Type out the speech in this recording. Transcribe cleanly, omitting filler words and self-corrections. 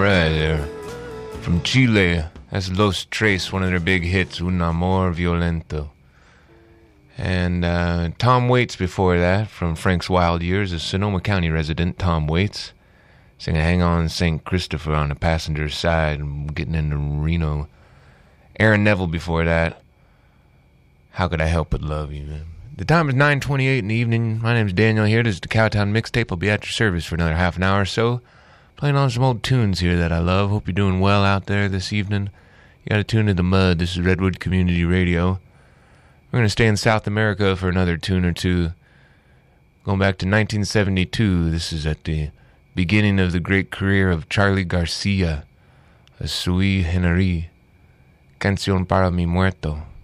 right there. From Chile, that's Los Tres, one of their big hits, Un Amor Violento. And Tom Waits before that, from Frank's Wild Years, a Sonoma County resident, Tom Waits, singing Hang On St. Christopher on the passenger side, getting into Reno. Aaron Neville before that, How Could I Help But Love You, man. The time is 9:28 in the evening. My name's Daniel here. This is the Cowtown Mixtape. I'll be at your service for another half an hour or so. Playing on some old tunes here that I love. Hope you're doing well out there this evening. You got to tune to the mud. This is Redwood Community Radio. We're going to stay in South America for another tune or two. Going back to 1972. This is at the beginning of the great career of Charlie Garcia. A Sui Generis. Canción para mi muerto.